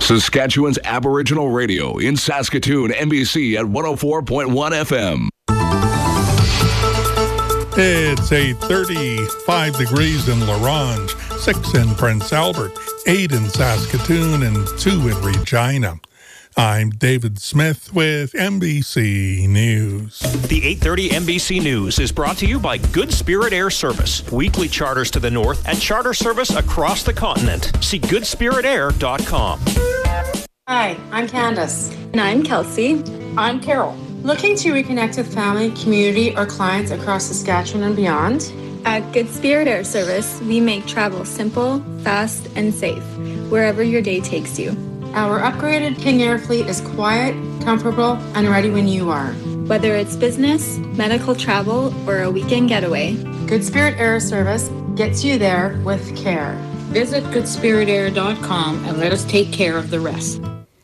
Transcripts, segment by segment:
Saskatchewan's Aboriginal Radio in Saskatoon, NBC at 104.1 FM. It's 8:35 degrees in La Ronge, 6 in Prince Albert, 8 in Saskatoon, and 2 in Regina. I'm David Smith with NBC News. The 8:30 NBC News is brought to you by Good Spirit Air Service. Weekly charters to the north and charter service across the continent. See goodspiritair.com. Hi, I'm Candace. And I'm Kelsey. I'm Carol. Looking to reconnect with family, community, or clients across Saskatchewan and beyond? At Good Spirit Air Service, we make travel simple, fast, and safe, wherever your day takes you. Our upgraded King Air fleet is quiet, comfortable, and ready when you are. Whether it's business, medical travel, or a weekend getaway, Good Spirit Air Service gets you there with care. Visit goodspiritair.com and let us take care of the rest.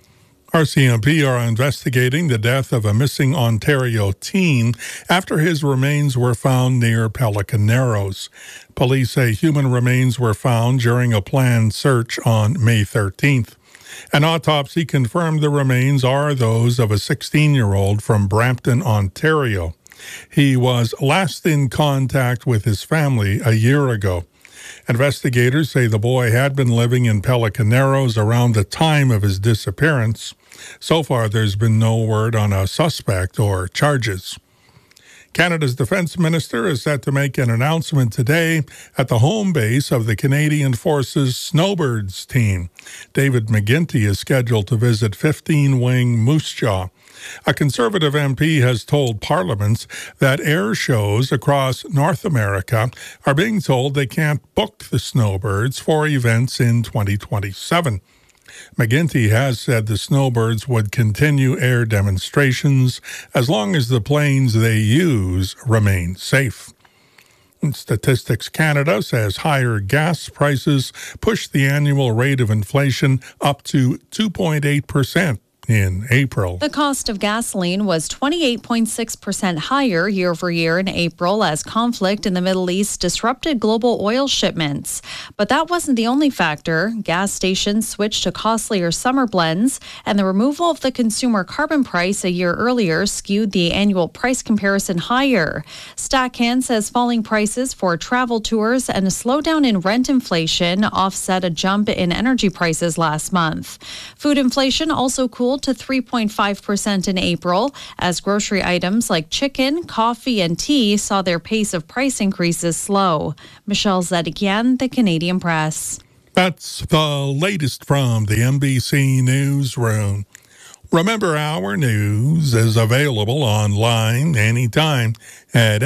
RCMP are investigating the death of a missing Ontario teen after his remains were found near Pelican Narrows. Police say human remains were found during a planned search on May 13th. An autopsy confirmed the remains are those of a 16-year-old from Brampton, Ontario. He was last in contact with his family a year ago. Investigators say the boy had been living in Pelican Narrows around the time of his disappearance. So far, there's been no word on a suspect or charges. Canada's defense minister is set to make an announcement today at the home base of the Canadian Forces Snowbirds team. David McGuinty is scheduled to visit 15-wing Moose Jaw. A Conservative MP has told Parliament that air shows across North America are being told they can't book the Snowbirds for events in 2027. McGuinty has said the Snowbirds would continue air demonstrations as long as the planes they use remain safe. Statistics Canada says higher gas prices pushed the annual rate of inflation up to 2.8% in April. The cost of gasoline was 28.6% higher year over year in April as conflict in the Middle East disrupted global oil shipments. But that wasn't the only factor. Gas stations switched to costlier summer blends, and the removal of the consumer carbon price a year earlier skewed the annual price comparison higher. Stackhand says falling prices for travel tours and a slowdown in rent inflation offset a jump in energy prices last month. Food inflation also cooled to 3.5% in April as grocery items like chicken, coffee, and tea saw their pace of price increases slow. Michelle Zedekian, The Canadian Press. That's the latest from the NBC Newsroom. Remember, our news is available online anytime at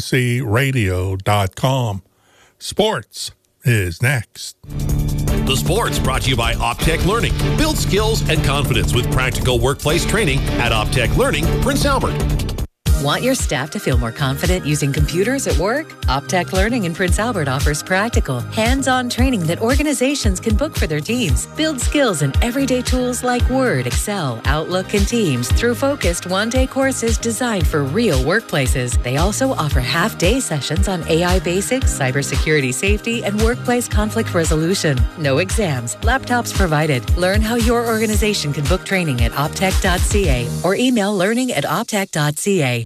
NBCRadio.com. Sports is next. The Sports brought to you by Optech Learning. Build skills and confidence with practical workplace training at Optech Learning, Prince Albert. Want your staff to feel more confident using computers at work? Optech Learning in Prince Albert offers practical, hands-on training that organizations can book for their teams. Build skills in everyday tools like Word, Excel, Outlook, and Teams through focused one-day courses designed for real workplaces. They also offer half-day sessions on AI basics, cybersecurity safety, and workplace conflict resolution. No exams, laptops provided. Learn how your organization can book training at optech.ca or email learning@optech.ca.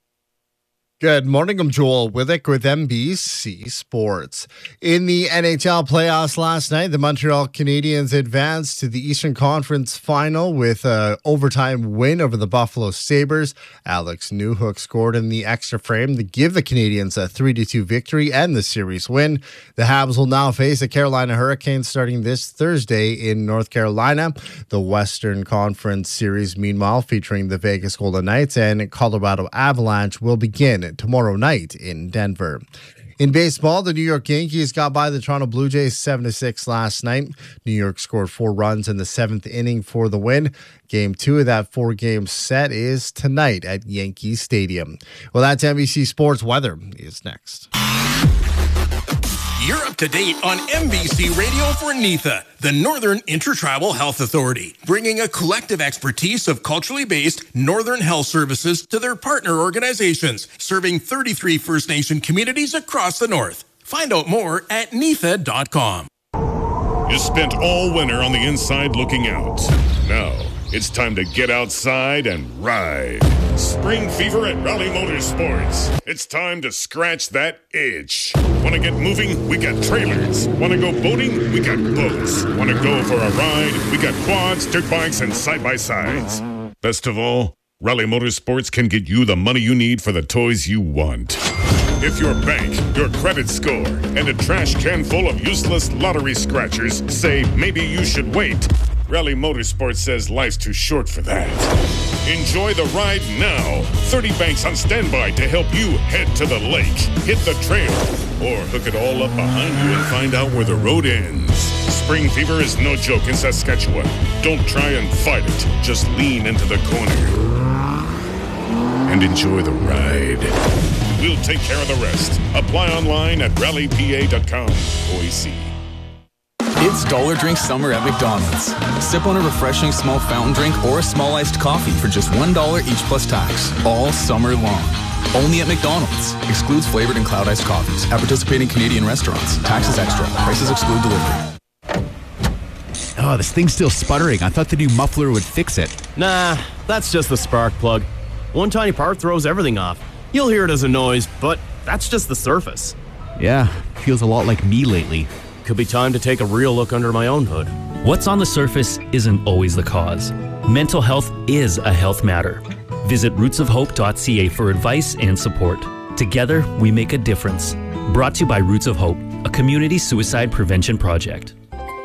Good morning, I'm Joel Withick with NBC Sports. In the NHL playoffs last night, the Montreal Canadiens advanced to the Eastern Conference Final with an overtime win over the Buffalo Sabres. Alex Newhook scored in the extra frame to give the Canadiens a 3-2 victory and the series win. The Habs will now face the Carolina Hurricanes starting this Thursday in North Carolina. The Western Conference Series, meanwhile, featuring the Vegas Golden Knights and Colorado Avalanche, will begin tomorrow night in Denver. In baseball, the New York Yankees got by the Toronto Blue Jays 7-6 last night. New York scored 4 runs in the 7th inning for the win. Game 2 of that 4-game set is tonight at Yankee Stadium. Well, that's NBC Sports. Weather is next. You're up to date on NBC Radio for NITHA, the Northern Intertribal Health Authority, bringing a collective expertise of culturally based Northern health services to their partner organizations, serving 33 First Nation communities across the North. Find out more at NITHA.com. You spent all winter on the inside looking out. Now, it's time to get outside and ride. Spring fever at Rally Motorsports. It's time to scratch that itch. Want to get moving? We got trailers. Want to go boating? We got boats. Want to go for a ride? We got quads, dirt bikes, and side-by-sides. Best of all, Rally Motorsports can get you the money you need for the toys you want. If your bank, your credit score, and a trash can full of useless lottery scratchers say maybe you should wait, Rally Motorsports says life's too short for that. Enjoy the ride now. 30 banks on standby to help you head to the lake, hit the trail, or hook it all up behind you and find out where the road ends. Spring fever is no joke in Saskatchewan. Don't try and fight it. Just lean into the corner and enjoy the ride. We'll take care of the rest. Apply online at rallypa.com. OAC. It's Dollar Drink Summer at McDonald's. Sip on a refreshing small fountain drink or a small iced coffee for just $1 each plus tax, all summer long. Only at McDonald's. Excludes flavored and cloud iced coffees at participating Canadian restaurants. Taxes extra. Prices exclude delivery. Oh, this thing's still sputtering. I thought the new muffler would fix it. Nah, that's just the spark plug. One tiny part throws everything off. You'll hear it as a noise, but that's just the surface. Yeah, feels a lot like me lately. Could be time to take a real look under my own hood. What's on the surface isn't always the cause. Mental health is a health matter. Visit rootsofhope.ca for advice and support. Together, we make a difference. Brought to you by Roots of Hope, a community suicide prevention project.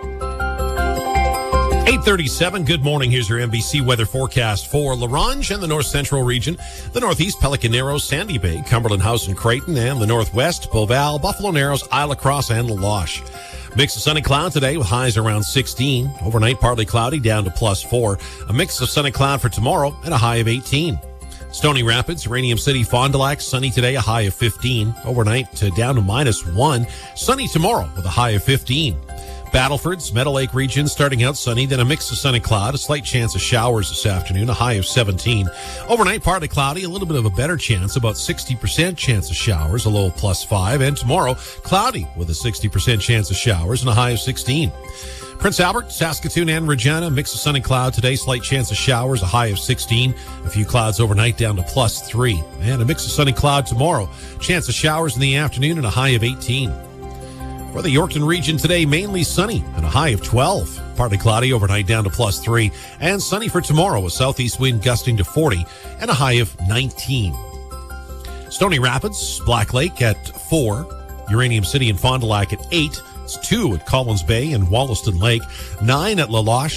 8:37. Good morning. Here's your NBC weather forecast for La Ronge and the north central region, the northeast, Pelican Narrows, Sandy Bay, Cumberland House and Creighton, and the northwest, Beauval, Buffalo Narrows, Isle of Cross, and La Loche. Mix of sun and cloud today with highs around 16. Overnight, partly cloudy down to +4. A mix of sun and cloud for tomorrow and a high of 18. Stony Rapids, Uranium City, Fond du Lac, sunny today, a high of 15. Overnight down to -1. Sunny tomorrow with a high of 15. Battleford's Meadow Lake region starting out sunny, then a mix of sun and cloud, a slight chance of showers this afternoon, a high of 17. Overnight, partly cloudy, a little bit of a better chance, about 60% chance of showers, a low of +5. And tomorrow, cloudy with a 60% chance of showers and a high of 16. Prince Albert, Saskatoon, and Regina, mix of sun and cloud today, slight chance of showers, a high of 16. A few clouds overnight down to +3. And a mix of sun and cloud tomorrow, chance of showers in the afternoon and a high of 18. For the Yorkton region today, mainly sunny and a high of 12. Partly cloudy overnight down to +3. And sunny for tomorrow, a southeast wind gusting to 40 and a high of 19. Stony Rapids, Black Lake at 4. Uranium City and Fond du Lac at 8. It's 2 at Collins Bay and Wollaston Lake. 9 at La Loche.